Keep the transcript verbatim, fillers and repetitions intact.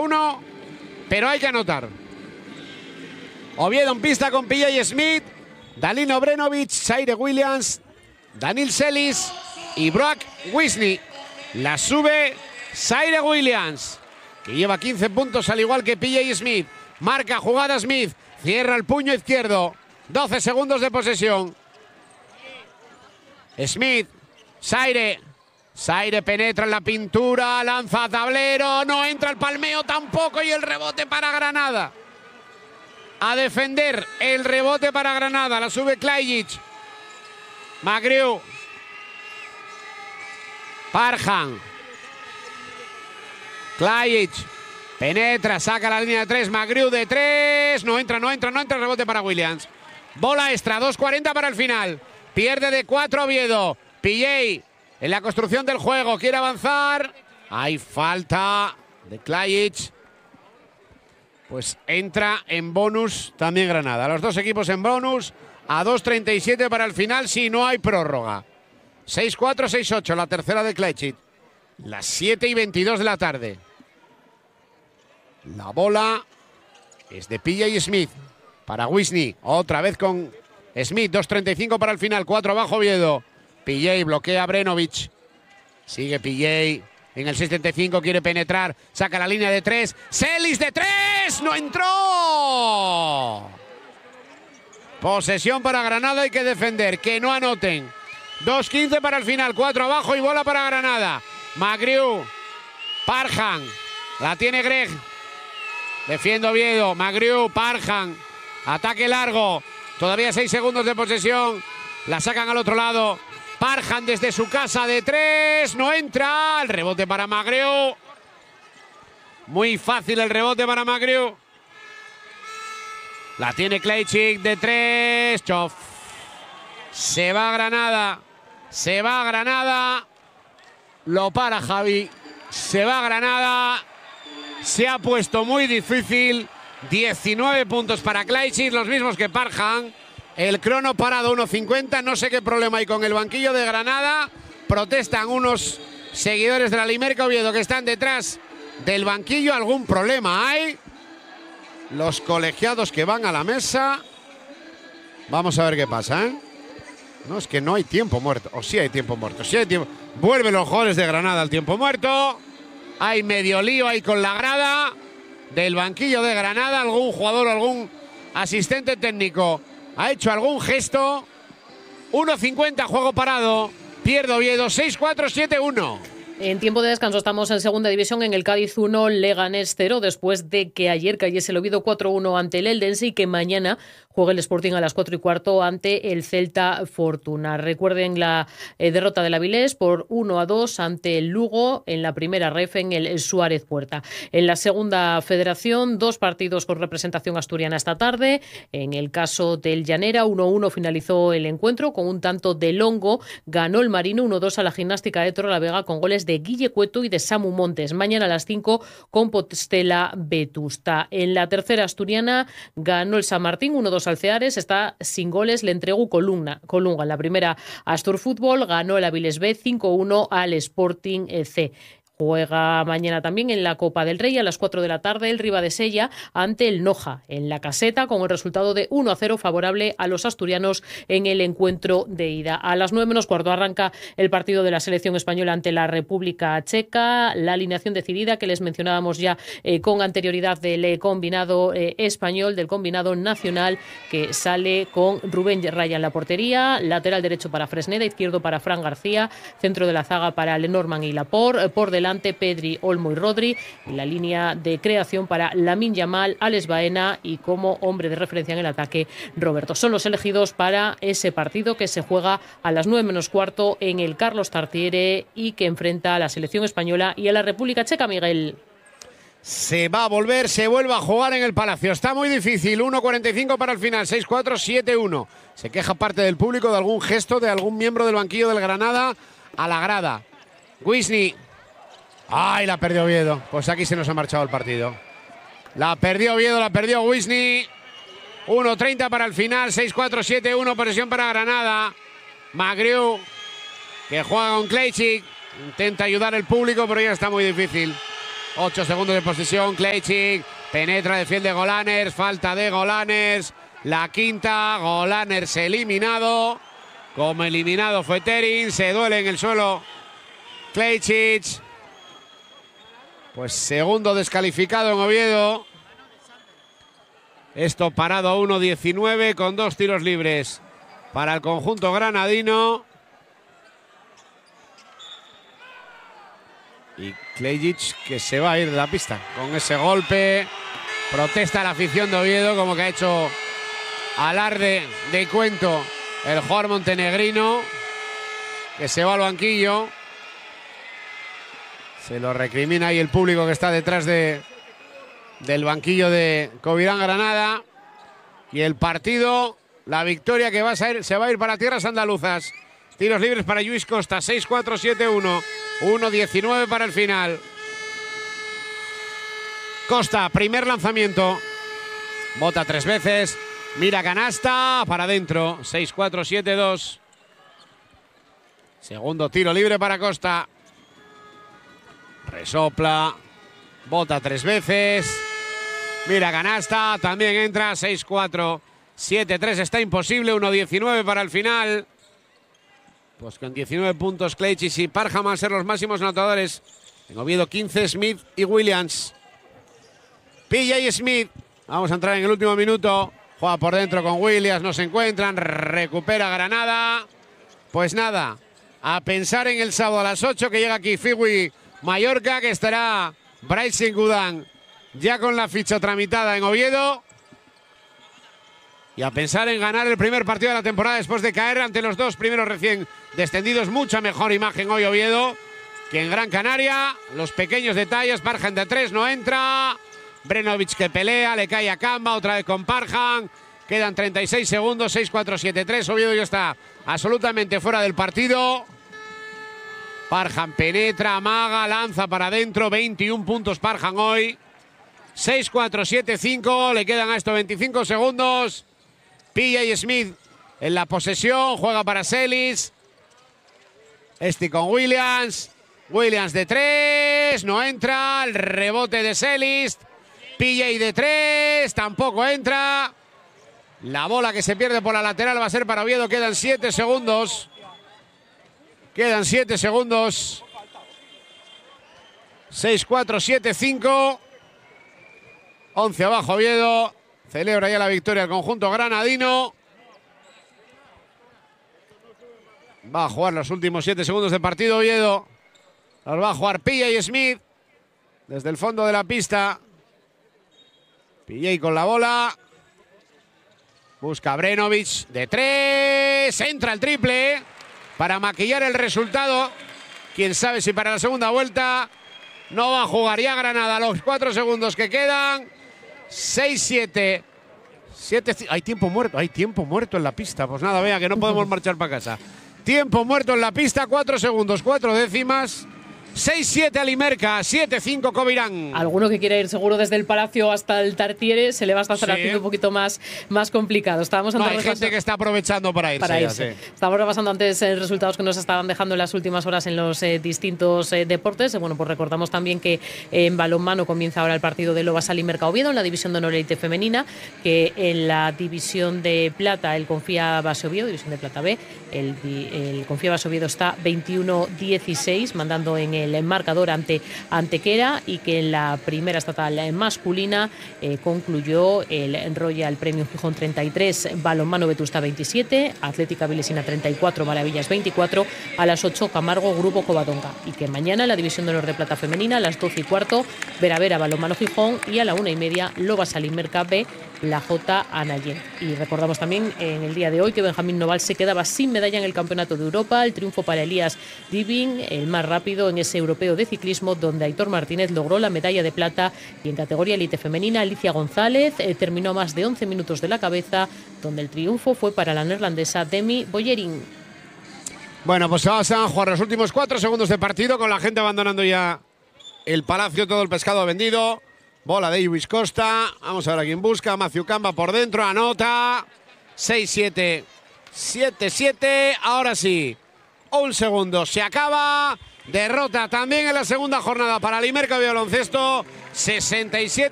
uno, pero hay que anotar. Oviedo en pista con P J Smith, Dalino Obrenovic, Zaire Williams, Daniil Selis y Brock Wisney. La sube Zaire Williams, que lleva quince puntos al igual que P J Smith. Marca jugada Smith, cierra el puño izquierdo. doce segundos de posesión. Smith, Zaire. Zaire penetra en la pintura, lanza a tablero, no entra el palmeo tampoco y el rebote para Granada. A defender el rebote para Granada, la sube Klajic. Magriu. Parham. Klajic. Penetra, saca la línea de tres, Magriu de tres. No entra, no entra, no entra el rebote para Williams. Bola extra, dos cuarenta para el final. Pierde de cuatro Oviedo. P J en la construcción del juego, quiere avanzar. Hay falta de Klajic. Pues entra en bonus también Granada. Los dos equipos en bonus a dos treinta y siete para el final si no hay prórroga. seis cuatro, seis ocho, la tercera de Klajic. Las siete y veintidós de la tarde. La bola es de P J Smith para Wisney. Otra vez con Smith, dos treinta y cinco para el final, cuatro abajo Oviedo. P J bloquea a Brenovic. Sigue P J en el seis treinta y cinco, quiere penetrar. Saca la línea de tres. Selis de tres. ¡No entró! Posesión para Granada, hay que defender. Que no anoten. dos quince para el final, cuatro abajo y bola para Granada. Magriu. Parham. La tiene Greg. Defiende Oviedo. Magriu. Parham. Ataque largo. Todavía seis segundos de posesión. La sacan al otro lado. Parham desde su casa de tres. No entra. El rebote para Magriu. Muy fácil el rebote para Magriu. La tiene Klajic de tres. Chof. Se va a Granada. Se va a Granada. Lo para Javi. Se va a Granada. Se ha puesto muy difícil. diecinueve puntos para Klajic, los mismos que Parham. El crono parado uno cincuenta. No sé qué problema hay con el banquillo de Granada. Protestan unos seguidores de la Limerca Oviedo que están detrás del banquillo. ¿Algún problema hay? Los colegiados que van a la mesa. Vamos a ver qué pasa, ¿eh? No, es que no hay tiempo muerto. O sí hay tiempo muerto. Sí hay tiempo. Vuelven los jugadores de Granada al tiempo muerto. Hay medio lío ahí con la grada del banquillo de Granada. Algún jugador o algún asistente técnico ha hecho algún gesto. uno cincuenta, juego parado. Pierde Oviedo, seis cuatro, siete uno. En tiempo de descanso estamos en segunda división en el Cádiz uno, Leganés cero, después de que ayer cayese el Oviedo cuatro uno ante el Eldense y que mañana juegue el Sporting a las cuatro y cuarto ante el Celta Fortuna. Recuerden la eh, derrota del Avilés por uno a dos ante el Lugo en la primera ref en el Suárez Puerta. En la segunda federación, dos partidos con representación asturiana esta tarde. En el caso del Llanera, uno uno finalizó el encuentro con un tanto de Longo. Ganó el Marino uno dos a la Gimnástica de Torrelavega con goles de Guille Cueto y de Samu Montes. Mañana a las cinco con Compostela Vetusta. En la tercera asturiana ganó el San Martín uno dos al Ceares. Está sin goles, le entregó Colunga. Colunga en la primera Astur Fútbol. Ganó el Avilés B cinco uno al Sporting C. Juega mañana también en la Copa del Rey a las cuatro de la tarde el Ribadesella ante el Noja en la Caseta con el resultado de uno a cero favorable a los asturianos en el encuentro de ida. A las nueve menos cuarto arranca el partido de la selección española ante la República Checa. La alineación decidida que les mencionábamos ya eh, con anterioridad del eh, combinado eh, español, del combinado nacional, que sale con Rubén Raya en la portería, lateral derecho para Fresneda, izquierdo para Fran García, centro de la zaga para Lenormand y Laporte, por delante Delante Pedri, Olmo y Rodri, y la línea de creación para Lamine Yamal, Alex Baena y como hombre de referencia en el ataque Roberto. Son los elegidos para ese partido que se juega a las nueve menos cuarto en el Carlos Tartiere y que enfrenta a la selección española y a la República Checa, Miguel. Se va a volver, se vuelve a jugar en el Palacio. Está muy difícil, uno cuarenta y cinco para el final, seis cuatro, siete uno. Se queja parte del público de algún gesto de algún miembro del banquillo del Granada a la grada. Wisney. ¡Ay, la perdió Oviedo! Pues aquí se nos ha marchado el partido. La perdió Oviedo, la perdió Wisney. uno treinta para el final, seis cuatro, siete uno, presión para Granada. Magriu, que juega con Klajic. Intenta ayudar el público, pero ya está muy difícil. ocho segundos de posesión. Krejcik penetra, defiende Golaners. Falta de Golaners. La quinta. Golaners eliminado. Como eliminado fue Terin. Se duele en el suelo Krejcik. Pues segundo descalificado en Oviedo. Esto parado a uno diecinueve con dos tiros libres para el conjunto granadino. Y Krejcik que se va a ir de la pista con ese golpe. Protesta la afición de Oviedo, como que ha hecho alarde de cuento el jugador montenegrino, que se va al banquillo. Se lo recrimina ahí el público que está detrás de, del banquillo de Covirán Granada. Y el partido, la victoria que va a ser, se va a ir para tierras andaluzas. Tiros libres para Lluís Costa, seis cuatro siete uno. uno diecinueve para el final. Costa, primer lanzamiento. Bota tres veces. Mira canasta, para adentro. seis cuatro siete dos. Segundo tiro libre para Costa. Resopla. Bota tres veces. Mira canasta, también entra. seis cuatro siete tres. Está imposible. uno diecinueve para el final. Pues con diecinueve puntos Krejcik y Parham van a ser los máximos anotadores. En Oviedo quince, Smith y Williams. P J Smith. Vamos a entrar en el último minuto. Juega por dentro con Williams, no se encuentran. Recupera Granada. Pues nada, a pensar en el sábado a las ocho que llega aquí Fiwi Mallorca, que estará Bryce Gudán ya con la ficha tramitada en Oviedo. Y a pensar en ganar el primer partido de la temporada después de caer ante los dos primeros recién descendidos. Mucha mejor imagen hoy Oviedo que en Gran Canaria. Los pequeños detalles. Parham de tres no entra. Brenovic que pelea, le cae a Camba, otra vez con Parham. Quedan treinta y seis segundos, seis cuatro siete tres. Oviedo ya está absolutamente fuera del partido. Parham penetra, amaga, lanza para adentro. veintiún puntos Parham hoy. seis cuatro siete cinco. Le quedan a esto veinticinco segundos. P J Smith en la posesión. Juega para Celis. Este con Williams. Williams de tres. No entra. El rebote de Celis. P J de tres. Tampoco entra. La bola que se pierde por la lateral va a ser para Oviedo. Quedan siete segundos. Quedan siete segundos. seis cuatro siete cinco. once abajo Oviedo. Celebra ya la victoria el conjunto granadino. Va a jugar los últimos siete segundos de partido Oviedo. Los va a jugar P J Smith. Desde el fondo de la pista. P J con la bola. Busca Brenovic de tres. Entra el triple para maquillar el resultado. Quién sabe si para la segunda vuelta no va a jugar ya Granada. Los cuatro segundos que quedan. seis siete. siete, hay tiempo muerto. Hay tiempo muerto en la pista. Pues nada, vea que no podemos marchar para casa. Tiempo muerto en la pista. cuatro segundos, cuatro décimas. seis siete Alimerca, siete cinco Covirán. Alguno que quiera ir seguro desde el Palacio hasta el Tartiere se le va a estar sí. haciendo un poquito más, más complicado. Estábamos no, hay gente que está aprovechando para irse. Para irse. Ya, sí. Estábamos repasando antes eh, resultados que nos estaban dejando en las últimas horas en los eh, distintos eh, deportes. Bueno, pues recordamos también que eh, en balonmano comienza ahora el partido de Lobas Alimerca Oviedo en la división de honor élite femenina, que en la división de plata el Confía Base Oviedo, división de plata B, el, el Confía Base Oviedo está veintiuno dieciséis, mandando en el el marcador ante Antequera, y que en la primera estatal masculina eh, concluyó el Royal Premio Gijón treinta y tres, Balonmano Vetusta veintisiete, Atlética Vilesina treinta y cuatro, Maravillas veinticuatro, a las ocho Camargo Grupo Covadonga, y que mañana en la división de honor de plata femenina a las doce y cuarto Vera Vera Balonmano Gijón, y a la una y media Lobas Alimerca B, la J. Anayén. Y recordamos también en el día de hoy que Benjamín Noval se quedaba sin medalla en el Campeonato de Europa. El triunfo para Elías Divin, el más rápido en ese europeo de ciclismo, donde Aitor Martínez logró la medalla de plata. Y en categoría elite femenina, Alicia González eh, terminó a más de once minutos de la cabeza, donde el triunfo fue para la neerlandesa Demi Boyerin. Bueno, pues vamos a jugar los últimos cuatro segundos de partido con la gente abandonando ya el Palacio, todo el pescado vendido. Bola de Lluís Costa. Vamos a ver a quién busca. Matthew Camba por dentro. Anota. seis siete. siete siete. Ahora sí. Un segundo. Se acaba. Derrota también en la segunda jornada para el Imerca de baloncesto, sesenta y siete.